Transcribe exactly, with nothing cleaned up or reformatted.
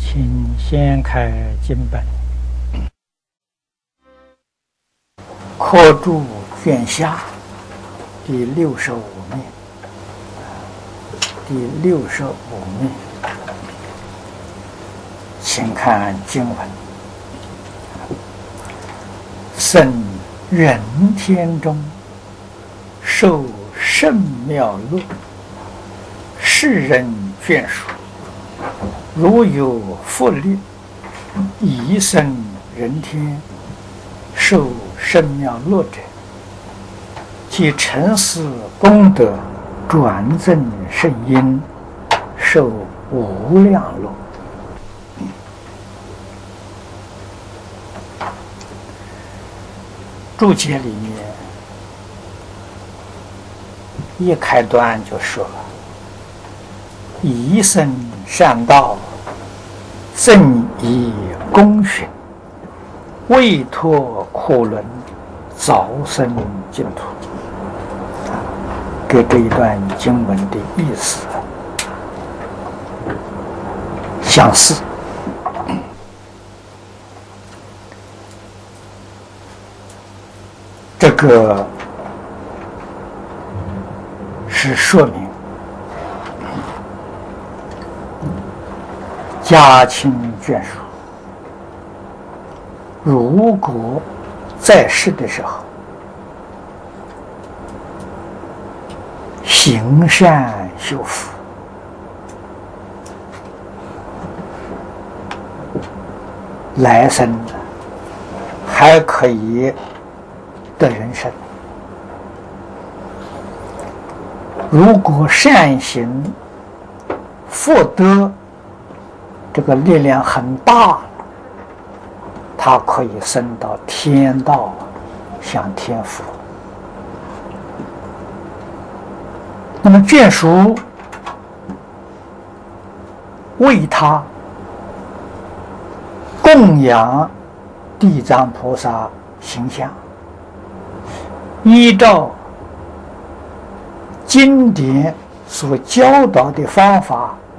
请先开经本，课注卷下第六十五面，第六十五面，请看经文：生人天中，受圣妙乐，世人眷属。如有复力，宜生人天，受圣妙乐者，即承事功德，转增圣因，受无量乐。注解里面一开端就说了：宜生善道，正以功勋，未脱苦轮，早生净土。给这一段经文的意思相似。这个是说明家亲眷属如果在世的时候行善修福，来生还可以得人生。如果善行福德这个力量很大，他可以升到天道，享天福。那么眷属为他供养地藏菩萨形象，依照经典所教导的方法